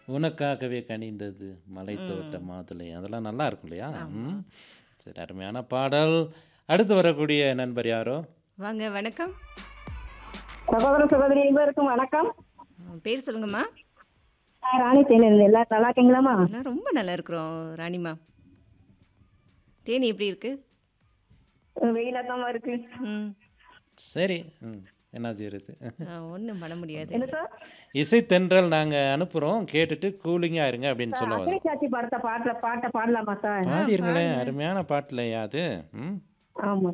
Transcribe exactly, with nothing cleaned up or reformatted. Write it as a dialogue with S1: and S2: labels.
S1: உனக்காகவே கனிந்தது மலை தோட்ட
S2: ம்.
S1: மாதுளை அதெல்லாம் நல்லா இருக்கும் இல்லையா?
S2: ஆமா.
S1: ம். சரி அருமையான பாடல். அடுத்து வரக்கூடிய நண்பர் யாரோ?
S2: வாங்க வணக்கம்.
S3: சகோதர சகோதரி இருவருக்கும் வணக்கம்.
S2: அ பேர் சொல்லுங்கம்மா.
S3: நான் ராணி தேனியிலிருந்து எல்லாரும் நல்லா இருக்கீங்களாம்மா?
S2: எல்லாம் ரொம்ப நல்லா இருக்கிறோம் ராணிம்மா. தேனி எப்படி இருக்கு?
S3: வெயிலாத்தாம்மா இருக்கு.
S2: ம்.
S1: சரி. ம். என்ன செய்றது?
S2: அ ஒண்ணும் பண்ண முடியாது.
S3: என்ன சார்?
S1: இசைத்தென்றல் நாங்க அனுப்புறோம். கேட்டுட்டு கூலிங்கா இருங்க அப்படின்னு
S3: சார்
S1: சொல்ல
S3: அக்னி
S1: வரோம்.
S3: சாட்சி படத்தை பாடல பாட்டை பாடலாமா சார்?
S2: ஆ
S1: பாடிருங்களேன்.
S2: பாடுங்க.
S1: அருமையான பாட்டுலையா அது? ம்.
S3: ஆமா